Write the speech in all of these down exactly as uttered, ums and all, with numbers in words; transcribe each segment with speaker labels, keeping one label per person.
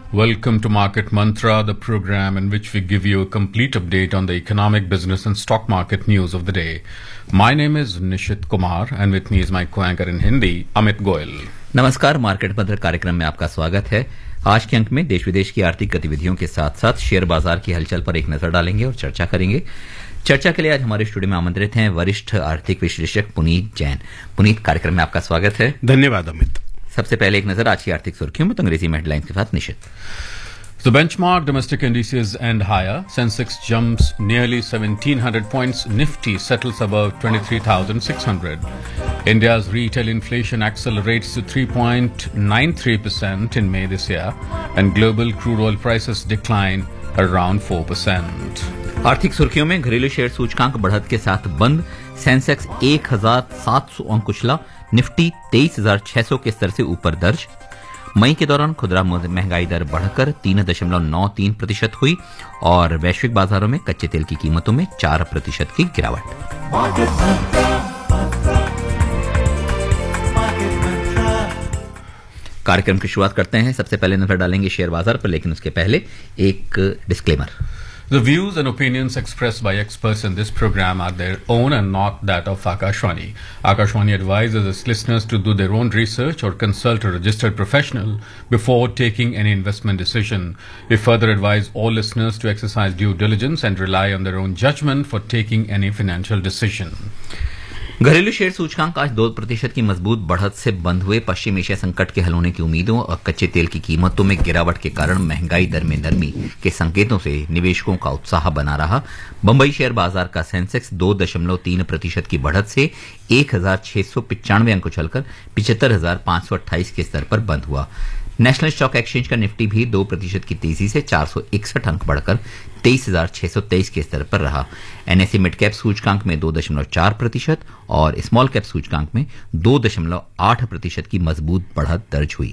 Speaker 1: Welcome to Market Mantra, the program in which we give you a complete update on the economic, business and stock market news of the day. My name is Nishit Kumar and with me is my co-anchor in Hindi, Amit Goyal.
Speaker 2: नमस्कार, market मंत्र कार्यक्रम में आपका स्वागत है। आज के अंक में देश विदेश की आर्थिक गतिविधियों के साथ साथ शेयर बाजार की हलचल पर एक नजर डालेंगे और चर्चा करेंगे। चर्चा के लिए आज हमारे स्टूडियो में आमंत्रित हैं वरिष्ठ आर्थिक विश्लेषक पुनीत जैन। पुनीत, कार्यक्रम में आपका स्वागत है।
Speaker 3: धन्यवाद अमित।
Speaker 2: सबसे पहले एक नजर आज की आर्थिक सुर्खियों में, तो अंग्रेजी में हेडलाइंस के साथ निशित।
Speaker 1: The benchmark domestic indices end higher. Sensex jumps nearly seventeen hundred points. Nifty settles above twenty-three thousand six hundred. India's retail inflation accelerates to three point nine three percent in May this year, and global crude oil prices decline around four percent.
Speaker 2: आर्थिक सुर्खियों में घरेलू share सूचकांक बढ़त के साथ बंद। Sensex एक हजार सात सौ अंक कुचला, निफ्टी तेईस हजार छह सौ के स्तर से ऊपर दर्ज। मई के दौरान खुदरा महंगाई दर बढ़कर तीन दशमलव नौ तीन प्रतिशत हुई और वैश्विक बाजारों में कच्चे तेल की कीमतों में चार प्रतिशत की गिरावट। कार्यक्रम की शुरुआत करते हैं। सबसे पहले नजर डालेंगे शेयर बाजार पर, लेकिन उसके पहले एक disclaimer.
Speaker 1: The views and opinions expressed by experts in this program are their own and not that of Akashwani. Akashwani advises its listeners to do their own research or consult a registered professional before taking any investment decision. We further advise all listeners to exercise due diligence and rely on their own judgment for taking any financial decision.
Speaker 2: घरेलू share सूचकांक आज दो प्रतिशत की मजबूत बढ़त से बंद हुए। पश्चिम एशिया संकट के हल होने की उम्मीदों और कच्चे तेल की कीमतों में गिरावट के कारण महंगाई दर में नरमी के संकेतों से निवेशकों का उत्साह बना रहा। बंबई शेयर बाजार का सेंसेक्स दो दशमलव तीन प्रतिशत की बढ़त से एक हजार छह सौ पिचानवे अंक उछलकर पिछहत्तर हजार पांच सौ अट्ठाईस के स्तर पर बंद हुआ। नेशनल स्टॉक एक्सचेंज का निफ्टी भी दो प्रतिशत की तेजी से चार सौ इकसठ अंक बढ़कर तेईस हजार छह सौ तेईस के स्तर पर रहा। एनएसई मिड कैप सूचकांक में दो दशमलव चार प्रतिशत और स्मॉल कैप सूचकांक में दो दशमलव आठ प्रतिशत की मजबूत बढ़त दर्ज हुई।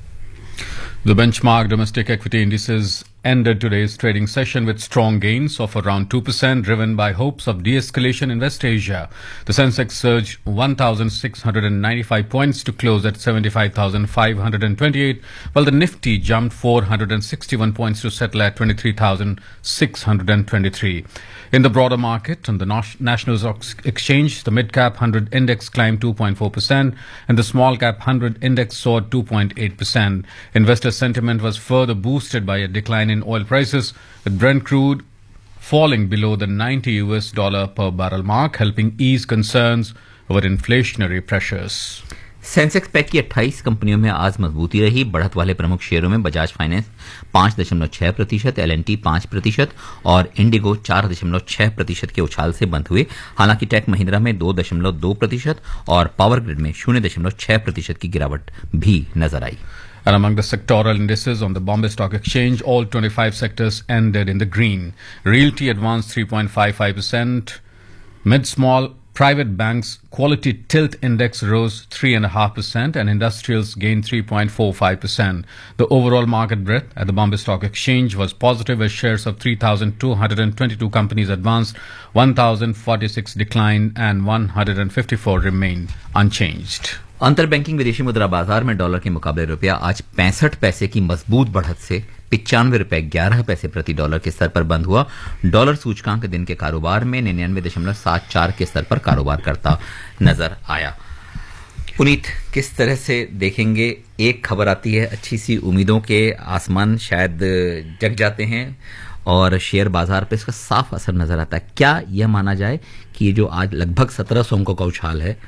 Speaker 1: The benchmark domestic equity indices ended today's trading session with strong gains of around two percent, driven by hopes of de-escalation in West Asia. The Sensex surged one thousand six hundred ninety-five points to close at seventy-five thousand five hundred twenty-eight, while the Nifty jumped four hundred sixty-one points to settle at twenty-three thousand six hundred twenty-three. In the broader market, on the National Stock Exchange, the mid-cap one hundred index climbed two point four percent and the small-cap one hundred index soared two point eight percent. Investor sentiment was further boosted by a decline in oil prices, with Brent crude falling below the ninety U S dollar per barrel mark, helping ease concerns over inflationary pressures.
Speaker 2: Sensex pack की अट्ठाईस कंपनियों में आज मजबूती रही। बढ़त वाले प्रमुख शेयरों में बजाज फाइनेंस पांच दशमलव छह प्रतिशत, एल एंड टी पांच प्रतिशत और इंडिगो चार दशमलव छह प्रतिशत के उछाल से बंद हुए। हालांकि टेक महिंद्रा में दो दशमलव दो प्रतिशत और पावर ग्रिड में शून्य दशमलव छह प्रतिशत की गिरावट भी नजर आई।
Speaker 1: And among the sectoral indices on the Bombay Stock Exchange, all twenty-five sectors ended in the green. Realty advanced three point five five percent. Mid-small private banks quality tilt index rose three point five percent and industrials gained three point four five percent. The overall market breadth at the Bombay Stock Exchange was positive as shares of three thousand two hundred twenty-two companies advanced, one thousand forty-six declined and one hundred fifty-four remained unchanged.
Speaker 2: अंतर banking विदेशी मुद्रा बाजार में dollar के मुकाबले रुपया आज पैंसठ पैसे की मजबूत बढ़त से पिचानवे रुपए ग्यारह पैसे प्रति डॉलर के स्तर पर बंद हुआ। डॉलर सूचकांक दिन के कारोबार में निन्यानवे दशमलव सात चार के स्तर पर कारोबार करता नजर आया। पुनीत, किस तरह से देखेंगे? एक खबर आती है, अच्छी सी उम्मीदों के आसमान शायद जग जाते हैं और शेयर बाजार पर इसका साफ असर नजर आता है। क्या यह माना जाए कि ये जो आज लगभग सत्रह सौ अंकों का उछाल है,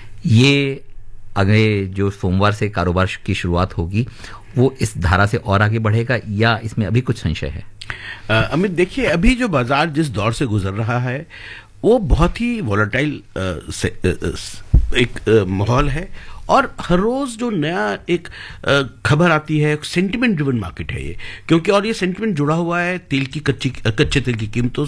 Speaker 2: ये अगले जो सोमवार से कारोबार की शुरुआत होगी वो इस धारा से और आगे बढ़ेगा या इसमें अभी कुछ संशय है?
Speaker 3: अमित, देखिए, अभी जो बाजार जिस दौर से गुजर रहा है वो बहुत ही वॉलेटाइल एक माहौल है और हर रोज जो नया एक खबर आती है, सेंटिमेंट ड्रिवन मार्केट है ये, क्योंकि और ये सेंटिमेंट जुड़ा हुआ है तेल की कच्ची कच्चे तेल की कीमतों